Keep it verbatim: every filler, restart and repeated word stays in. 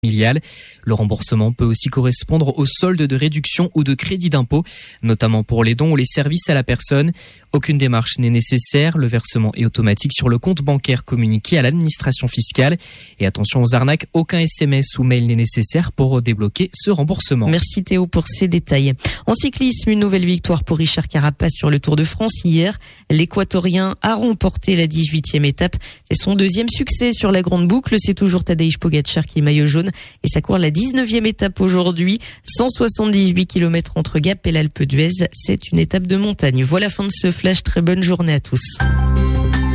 familiale. Le remboursement peut aussi correspondre au solde de réduction ou de crédit d'impôt, notamment pour les dons ou les services à la personne. Aucune démarche n'est nécessaire. Le versement est automatique sur le compte bancaire communiqué à l'administration fiscale. Et attention aux arnaques, aucun S M S ou mail n'est nécessaire pour débloquer ce remboursement. Merci Théo pour ces détails. En cyclisme, une nouvelle victoire pour Richard Carapaz sur le Tour de France hier. L'Équatorien a remporté la dix-huitième étape. C'est son deuxième succès sur la grande boucle. C'est toujours Tadej Pogačar qui est maillot jaune et ça court la dix-neuvième étape aujourd'hui. cent soixante-dix-huit kilomètres entre Gap et l'Alpe d'Huez. C'est une étape de montagne. Voilà, fin de ce flash. Très bonne journée à tous.